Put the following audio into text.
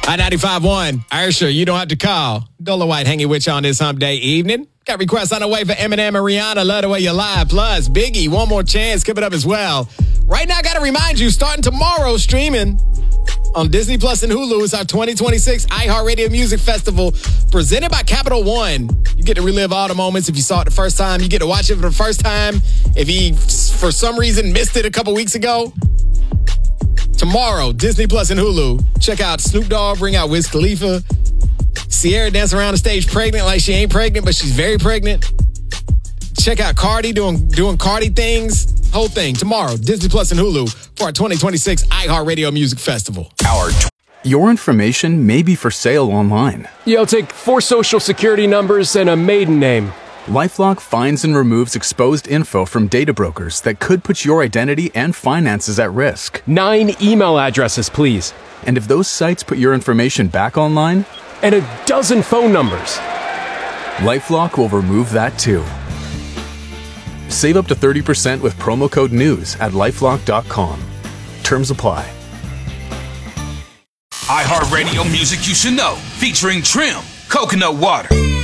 I-95.1, Ursher, you don't have to call. Dola White hanging with you on this hump day evening. Got requests on the way for Eminem and Rihanna, Love the Way You Lie. Plus, Biggie, One More Chance, coming up as well. Right now, got to remind you, starting tomorrow, streaming on Disney Plus and Hulu, is our 2026 iHeartRadio Music Festival presented by Capital One. You get to relive all the moments. If you saw it the first time, you get to watch it for the first time. If you, for some reason, missed it a couple weeks ago, tomorrow, Disney Plus and Hulu. Check out Snoop Dogg, bring out Wiz Khalifa. Sierra dancing around the stage pregnant like she ain't pregnant, but she's very pregnant. Check out Cardi doing Cardi things. Whole thing tomorrow, Disney Plus and Hulu for our 2026 iHeartRadio Music Festival. Your information may be for sale online. Yeah, I'll take 4 social security numbers and a maiden name. LifeLock finds and removes exposed info from data brokers that could put your identity and finances at risk. 9 email addresses, please. And if those sites put your information back online, and a dozen phone numbers, LifeLock will remove that too. Save up to 30% with promo code NEWS at LifeLock.com. Terms apply. iHeartRadio Music You Should Know, featuring Trim, Coconut Water.